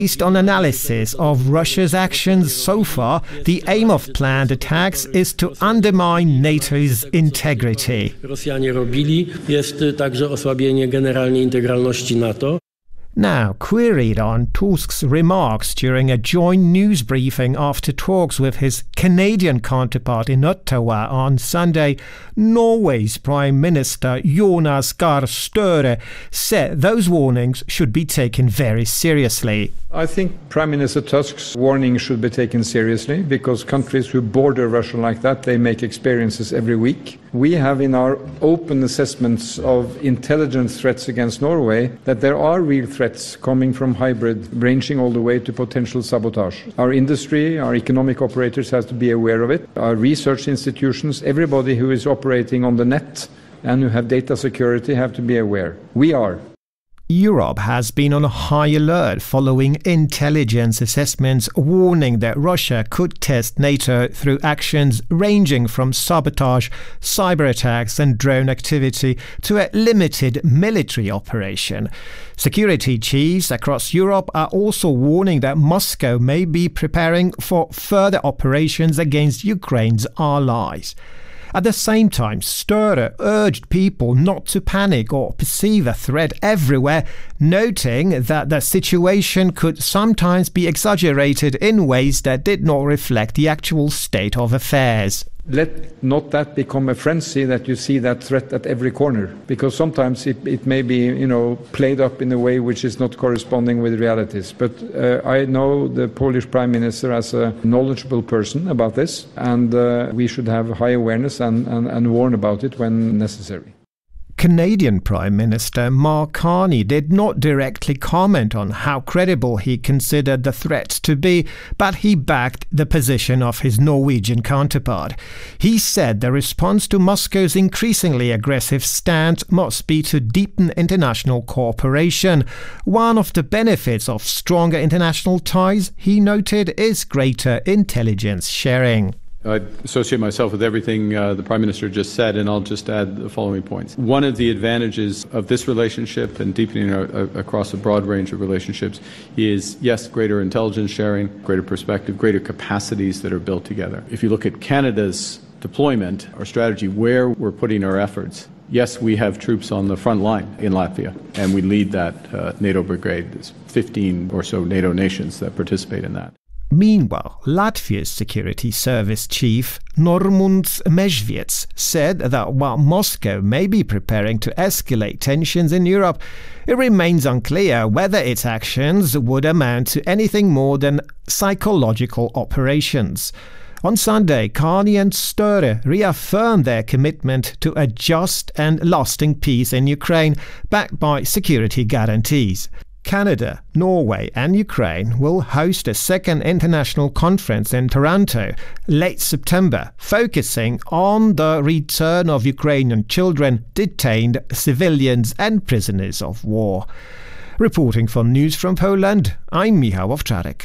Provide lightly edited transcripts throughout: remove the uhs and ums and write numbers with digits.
Based on analysis of Russia's actions so far, the aim of planned attacks is to undermine NATO's integrity. Rosjanie robili jest także osłabienie generalnie integralności NATO. Now, queried on Tusk's remarks during a joint news briefing after talks with his Canadian counterpart in Ottawa on Sunday, Norway's Prime Minister Jonas Gahr Støre said those warnings should be taken very seriously. I think Prime Minister Tusk's warning should be taken seriously because countries who border Russia like that, they make experiences every week. We have in our open assessments of intelligence threats against Norway that there are real threats coming from hybrid, ranging all the way to potential sabotage. Our industry, our economic operators have to be aware of it. Our research institutions, everybody who is operating on the net and who have data security have to be aware. We are. Europe has been on a high alert following intelligence assessments warning that Russia could test NATO through actions ranging from sabotage, cyber attacks and drone activity to a limited military operation. Security chiefs across Europe are also warning that Moscow may be preparing for further operations against Ukraine's allies. At the same time, Støre urged people not to panic or perceive a threat everywhere, noting that the situation could sometimes be exaggerated in ways that did not reflect the actual state of affairs. Let not that become a frenzy that you see that threat at every corner, because sometimes it may be, played up in a way which is not corresponding with realities. But I know the Polish Prime Minister as a knowledgeable person about this, and we should have high awareness and warn about it when necessary. Canadian Prime Minister Mark Carney did not directly comment on how credible he considered the threats to be, but he backed the position of his Norwegian counterpart. He said the response to Moscow's increasingly aggressive stance must be to deepen international cooperation. One of the benefits of stronger international ties, he noted, is greater intelligence sharing. I associate myself with everything the Prime Minister just said, and I'll just add the following points. One of the advantages of this relationship and deepening across a broad range of relationships is, yes, greater intelligence sharing, greater perspective, greater capacities that are built together. If you look at Canada's deployment, our strategy, where we're putting our efforts, yes, we have troops on the front line in Latvia, and we lead that NATO brigade. There's 15 or so NATO nations that participate in that. Meanwhile, Latvia's security service chief Normunds Mežviets said that while Moscow may be preparing to escalate tensions in Europe, it remains unclear whether its actions would amount to anything more than psychological operations. On Sunday, Carney and Støre reaffirmed their commitment to a just and lasting peace in Ukraine, backed by security guarantees. Canada, Norway and Ukraine will host a second international conference in Toronto late September, focusing on the return of Ukrainian children, detained civilians and prisoners of war. Reporting for News from Poland, I'm Michał Owczarek.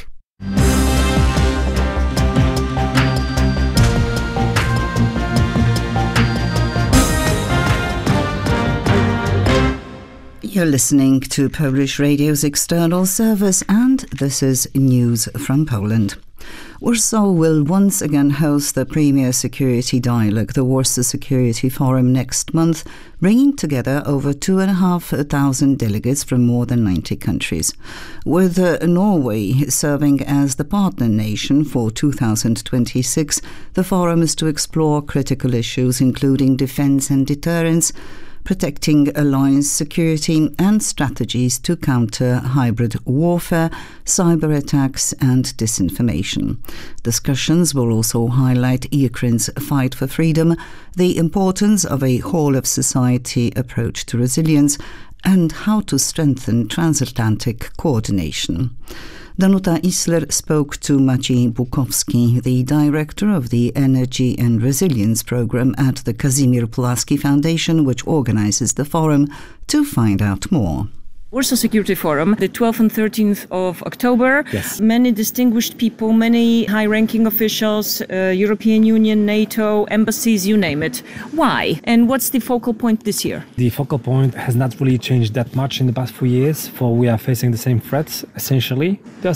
You're listening to Polish Radio's External Service, and this is News from Poland. Warsaw will once again host the Premier Security Dialogue, the Warsaw Security Forum, next month, bringing together over 2,500 delegates from more than 90 countries. With Norway serving as the partner nation for 2026, the forum is to explore critical issues including defence and deterrence, protecting alliance security and strategies to counter hybrid warfare, cyber attacks and disinformation. Discussions will also highlight Ukraine's fight for freedom, the importance of a whole-of-society approach to resilience, and how to strengthen transatlantic coordination. Danuta Isler spoke to Maciej Bukowski, the director of the Energy and Resilience Program at the Kazimierz Pułaski Foundation, which organizes the forum, to find out more. Warsaw Security Forum, the 12th and 13th of October. Yes. Many distinguished people, many high-ranking officials, European Union, NATO, embassies, you name it. Why? And what's the focal point this year? The focal point has not really changed that much in the past few years, for we are facing the same threats, essentially. There are